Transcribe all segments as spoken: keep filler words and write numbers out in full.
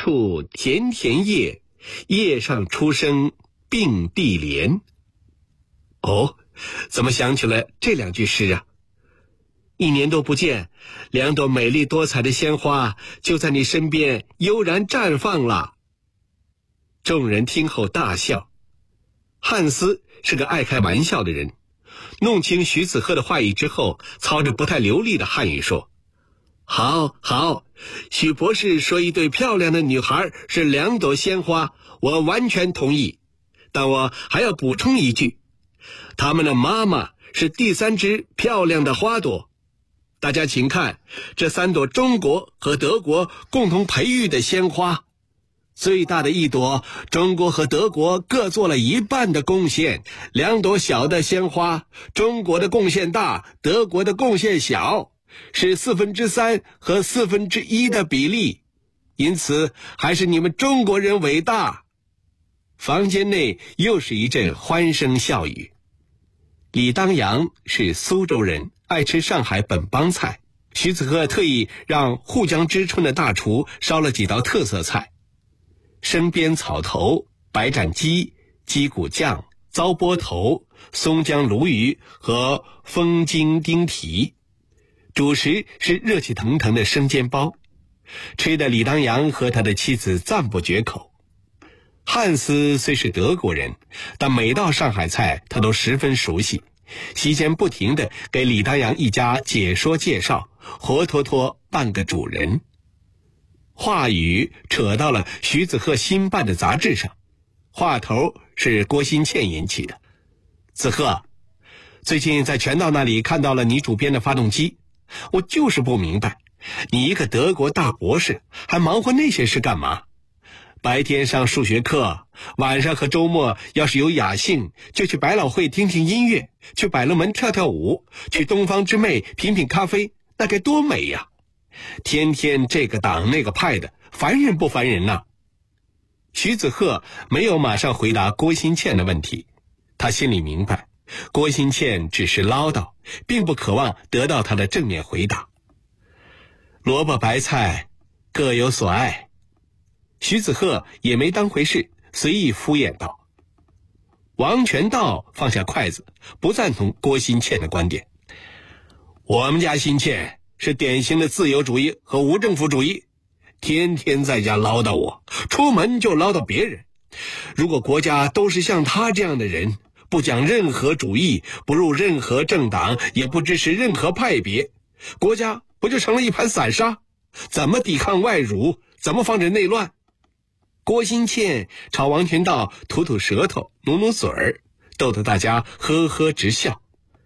处田田叶，叶上初生并蒂莲。哦，怎么想起了这两句诗啊？一年多不见，两朵美丽多彩的鲜花就在你身边悠然绽放了。众人听后大笑。汉斯是个爱开玩笑的人，弄清徐子鹤的话意之后，操着不太流利的汉语说：好好，许博士说一对漂亮的女孩是两朵鲜花，我完全同意，但我还要补充一句，她们的妈妈是第三只漂亮的花朵。大家请看，这三朵中国和德国共同培育的鲜花，最大的一朵，中国和德国各做了一半的贡献，两朵小的鲜花，中国的贡献大，德国的贡献小，是四分之三和四分之一的比例，因此还是你们中国人伟大。房间内又是一阵欢声笑语。李当阳是苏州人，爱吃上海本帮菜。徐子鹤特意让沪江知春的大厨烧了几道特色菜：生煸草头、白斩鸡、鸡骨酱、糟波头、松江鲈鱼和风筋丁蹄。主食是热气腾腾的生煎包，吃的李当阳和他的妻子赞不绝口。汉斯虽是德国人，但每道上海菜他都十分熟悉，席间不停地给李当阳一家解说介绍，活脱脱半个主人。话语扯到了徐子鹤新办的杂志上，话头是郭新倩引起的。子鹤，最近在全道那里看到了你主编的发动机，我就是不明白，你一个德国大博士还忙活那些事干嘛？白天上数学课，晚上和周末要是有雅兴，就去百老汇听听音乐，去百乐门跳跳舞，去东方之妹品品咖啡，那该多美呀！天天这个党那个派的，烦人不烦人呐？徐子鹤没有马上回答郭新倩的问题，他心里明白，郭新倩只是唠叨，并不渴望得到他的正面回答。萝卜白菜各有所爱，徐子鹤也没当回事，随意敷衍道。王全道放下筷子，不赞同郭新倩的观点。我们家新倩是典型的自由主义和无政府主义，天天在家唠叨我，出门就唠叨别人。如果国家都是像他这样的人，不讲任何主义，不入任何政党，也不支持任何派别，国家不就成了一盘散沙？怎么抵抗外辱？怎么防止内乱？郭新倩朝王全道吐吐舌头，努努嘴儿，逗得大家呵呵直笑。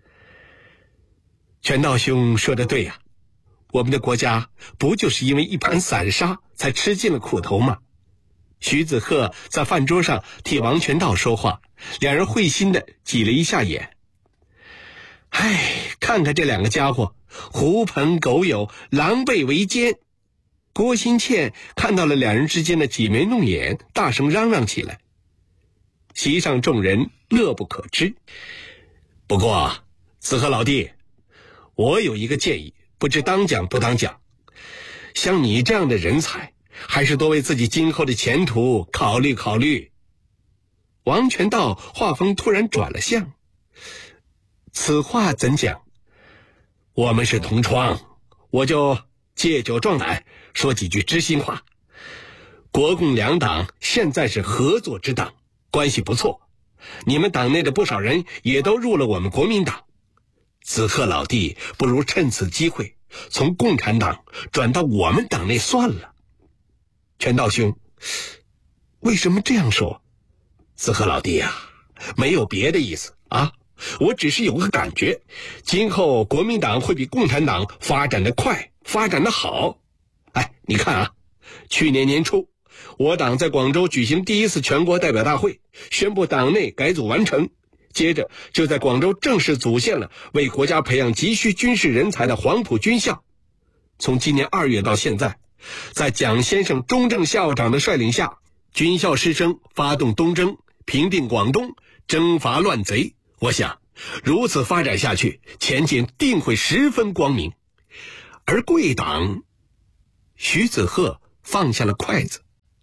全道兄说得对呀、啊，我们的国家不就是因为一盘散沙才吃尽了苦头吗？徐子鹤在饭桌上替王全道说话，两人会心地挤了一下眼。唉，看看这两个家伙，狐朋狗友，狼狈为奸。郭新倩看到了两人之间的挤眉弄眼，大声嚷嚷起来。席上众人乐不可支。不过子鹤老弟，我有一个建议，不知当讲不当讲。像你这样的人才，还是多为自己今后的前途考虑考虑。王全道话锋突然转了向。此话怎讲？我们是同窗，我就借酒壮胆，说几句知心话。国共两党现在是合作之党，关系不错，你们党内的不少人也都入了我们国民党。子鹤老弟不如趁此机会从共产党转到我们党内算了。全道兄，为什么这样说？子鹤老弟啊，没有别的意思啊，我只是有个感觉，今后国民党会比共产党发展的快，发展的好。哎，你看啊，去年年初，我党在广州举行第一次全国代表大会，宣布党内改组完成，接着就在广州正式组建了为国家培养急需军事人才的黄埔军校。从今年二月到现在，在蒋先生中正校长的率领下，军校师生发动东征，平定广东，征伐乱贼。我想如此发展下去，前景定会十分光明。而贵党，徐子鹤放下了筷子，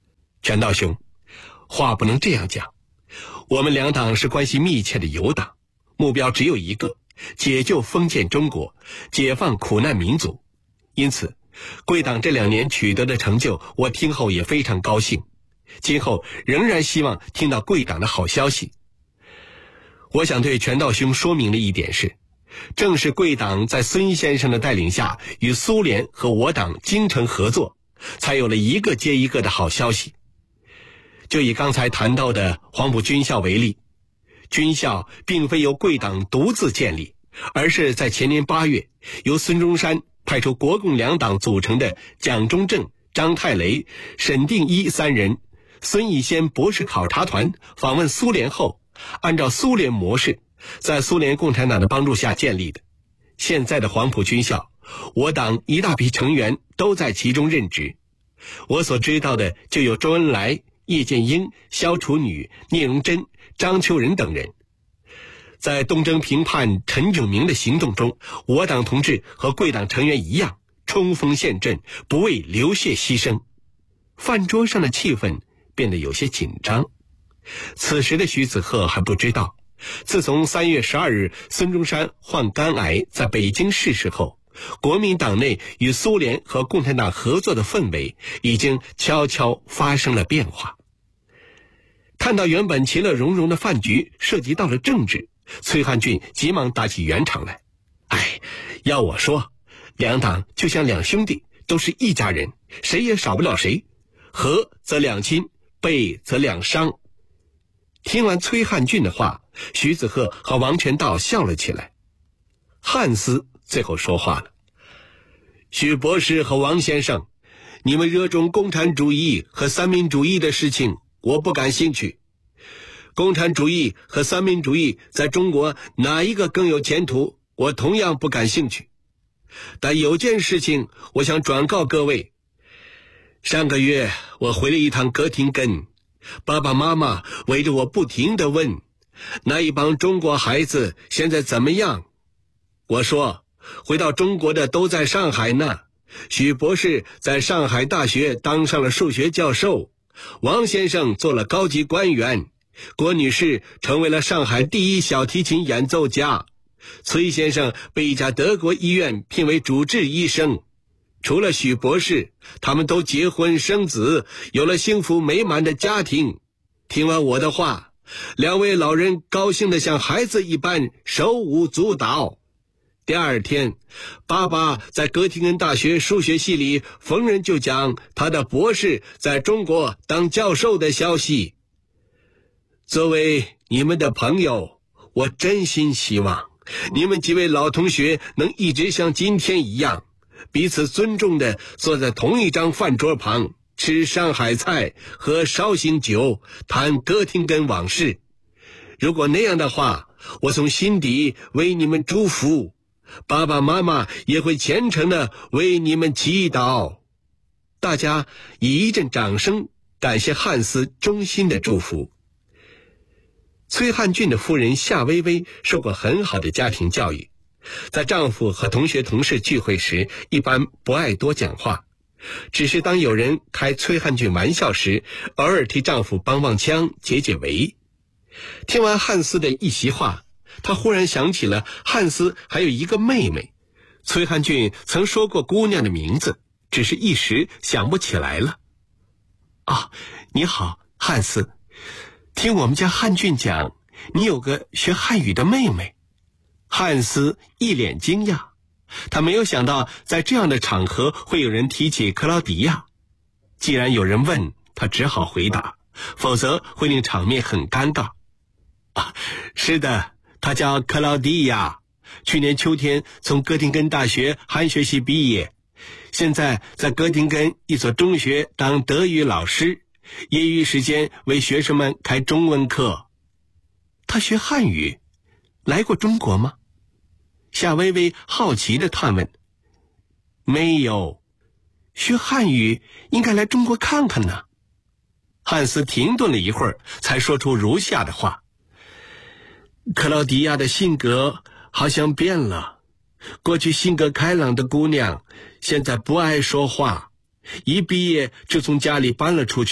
全道兄，话不能这样讲。我们两党是关系密切的友党，目标只有一个，解救封建中国，解放苦难民族。因此贵党这两年取得的成就，我听后也非常高兴，今后仍然希望听到贵党的好消息。我想对全道兄说明的一点是，正是贵党在孙先生的带领下与苏联和我党精诚合作，才有了一个接一个的好消息。就以刚才谈到的黄埔军校为例，军校并非由贵党独自建立，而是在前年八月由孙中山派出国共两党组成的蒋中正、张太雷、沈定一三人孙逸仙博士考察团访问苏联后，按照苏联模式，在苏联共产党的帮助下建立的。现在的黄埔军校，我党一大批成员都在其中任职。我所知道的就有周恩来、叶剑英、萧楚女、聂荣臻、张秋仁等人。在东征平叛陈炯明的行动中，我党同志和贵党成员一样，冲锋陷阵，不畏流血牺牲。饭桌上的气氛变得有些紧张。此时的徐子鹤还不知道，自从三月十二日孙中山患肝癌在北京逝世后，国民党内与苏联和共产党合作的氛围已经悄悄发生了变化。看到原本其乐融融的饭局涉及到了政治，崔汉俊急忙打起圆场来。哎，要我说，两党就像两兄弟，都是一家人，谁也少不了谁，和则两亲，背则两伤。听完崔汉俊的话，徐子鹤和王全道笑了起来。汉斯最后说话了：许博士和王先生，你们热衷共产主义和三民主义的事情，我不感兴趣。共产主义和三民主义在中国哪一个更有前途，我同样不感兴趣。但有件事情我想转告各位。上个月我回了一趟哥廷根，爸爸妈妈围着我不停地问，那一帮中国孩子现在怎么样？我说，回到中国的都在上海呢。许博士在上海大学当上了数学教授，王先生做了高级官员，郭女士成为了上海第一小提琴演奏家，崔先生被一家德国医院聘为主治医生。除了许博士，他们都结婚生子，有了幸福美满的家庭。听完我的话，两位老人高兴得像孩子一般手舞足蹈。第二天，爸爸在哥廷根大学数学系里逢人就讲他的博士在中国当教授的消息。作为你们的朋友，我真心希望你们几位老同学能一直像今天一样，彼此尊重地坐在同一张饭桌旁，吃上海菜，喝绍兴酒，谈哥廷根往事。如果那样的话，我从心底为你们祝福，爸爸妈妈也会虔诚地为你们祈祷。大家以一阵掌声感谢汉斯衷心的祝福。崔汉俊的夫人夏薇薇受过很好的家庭教育，在丈夫和同学同事聚会时一般不爱多讲话，只是当有人开崔汉俊玩笑时，偶尔替丈夫帮帮腔解解围。听完汉斯的一席话，他忽然想起了汉斯还有一个妹妹，崔汉俊曾说过姑娘的名字，只是一时想不起来了。啊，你好，汉斯，听我们家汉俊讲，你有个学汉语的妹妹。汉斯一脸惊讶，他没有想到在这样的场合会有人提起克劳迪亚。既然有人问，他只好回答，否则会令场面很尴尬。啊，是的，她叫克劳迪亚，去年秋天从哥廷根大学汉学系毕业，现在在哥廷根一所中学当德语老师，业余时间为学生们开中文课。她学汉语，来过中国吗？夏薇薇好奇地探问。没有，学汉语应该来中国看看呢。汉斯停顿了一会儿，才说出如下的话。克劳迪亚的性格好像变了，过去性格开朗的姑娘，现在不爱说话，一毕业就从家里搬了出去，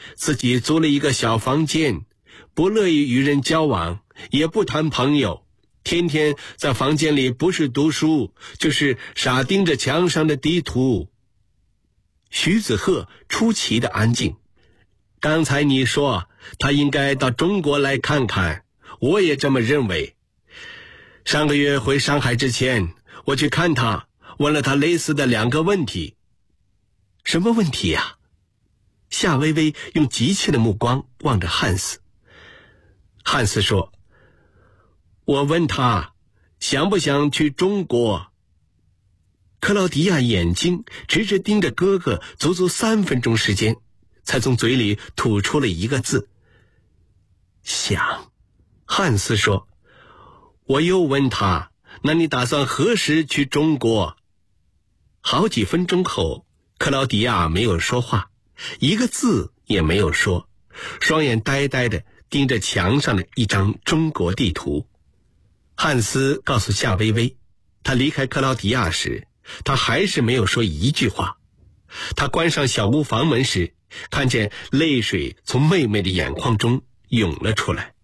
自己租了一个小房间，不乐意与人交往，也不谈朋友，天天在房间里不是读书，就是傻盯着墙上的地图。徐子鹤出奇的安静。刚才你说他应该到中国来看看，我也这么认为。上个月回上海之前，我去看他，问了他类似的两个问题。什么问题呀？夏薇薇用急切的目光望着汉斯。汉斯说，我问他想不想去中国。克劳迪亚眼睛直直盯着哥哥足足三分钟时间，才从嘴里吐出了一个字，想。汉斯说，我又问他，那你打算何时去中国？好几分钟后，克劳迪亚没有说话，一个字也没有说，双眼呆呆地盯着墙上的一张中国地图。汉斯告诉夏薇薇，他离开克劳迪亚时，他还是没有说一句话。他关上小屋房门时，看见泪水从妹妹的眼眶中涌了出来。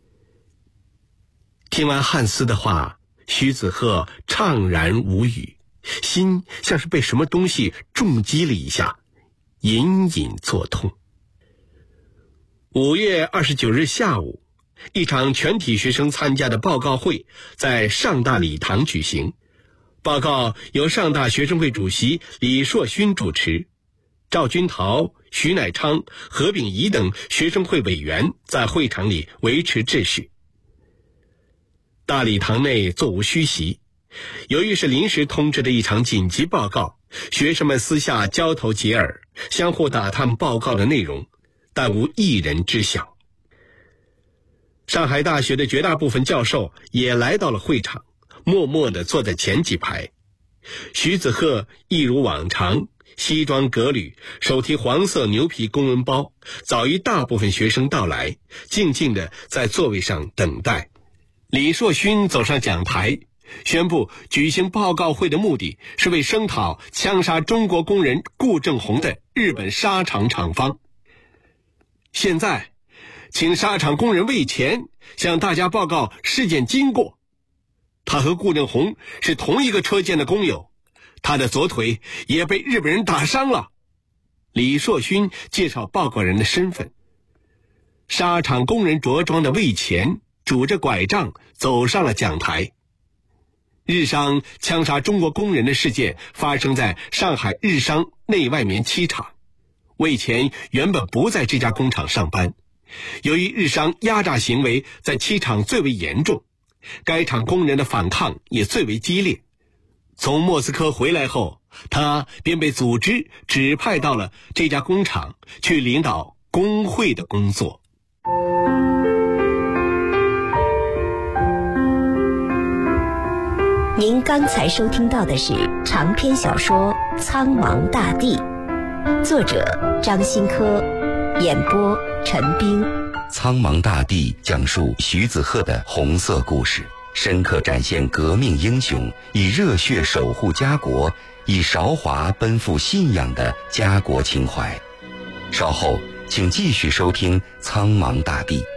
听完汉斯的话，徐子鹤怅然无语，心像是被什么东西重击了一下，隐隐作痛。五月二十九日下午，一场全体学生参加的报告会在上大礼堂举行。报告由上大学生会主席李硕勋主持，赵君桃、徐乃昌、何炳仪等学生会委员在会场里维持秩序。大礼堂内座无虚席，由于是临时通知的一场紧急报告，学生们私下交头接耳，相互打探报告的内容，但无一人知晓。上海大学的绝大部分教授也来到了会场，默默地坐在前几排。徐子鹤一如往常，西装革履，手提黄色牛皮公文包，早于大部分学生到来，静静地在座位上等待。李硕勋走上讲台，宣布举行报告会的目的是为声讨枪杀中国工人顾正红的日本纱厂厂方。现在，请纱厂工人魏前向大家报告事件经过。他和顾正红是同一个车间的工友，他的左腿也被日本人打伤了。李硕勋介绍报告人的身份。纱厂工人着装的魏前拄着拐杖走上了讲台。日商枪杀中国工人的事件发生在上海日商内外棉漆厂。魏前原本不在这家工厂上班，由于日商压榨行为在漆厂最为严重，该厂工人的反抗也最为激烈。从莫斯科回来后，他便被组织指派到了这家工厂去领导工会的工作。 您刚才收听到的是长篇小说《苍茫大地》，作者张新科，演播陈冰。 苍茫大地讲述徐子鹤的红色故事，深刻展现革命英雄以热血守护家国，以韶华奔赴信仰的家国情怀。稍后请继续收听苍茫大地。